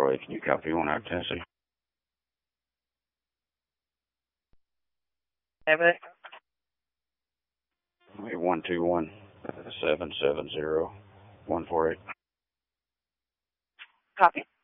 8. Can you copy 1 out of Tennessee? Have it. 121-770-148. Copy.